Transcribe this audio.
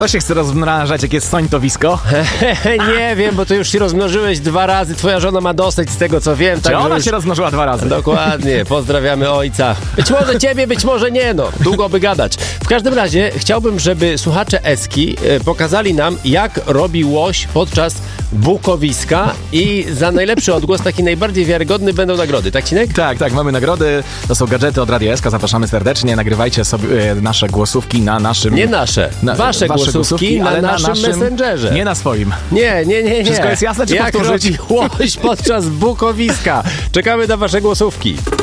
To się chce rozmnażać, jak jest sońtowisko? Nie wiem, bo ty już się rozmnożyłeś 2 razy. Twoja żona ma dosyć z tego, co wiem. Czy ona się rozmnożyła 2 razy? Dokładnie. Pozdrawiamy ojca. Być może ciebie, być może nie, no. Długo by gadać. W każdym razie chciałbym, żeby słuchacze Eski pokazali nam, jak robi łoś podczas bukowiska i za najlepszy odgłos, taki najbardziej wiarygodny, będą nagrody. Tak, Cinek? Tak, mamy nagrody. To są gadżety od Radia SK. Zapraszamy serdecznie. Nagrywajcie sobie nasze głosówki na naszym... Nie nasze. Wasze głosówki na naszym Messengerze. Nie na swoim. Nie. Wszystko jest jasne, czy jak powtórzyć? robi łoś podczas bukowiska? Czekamy na wasze głosówki.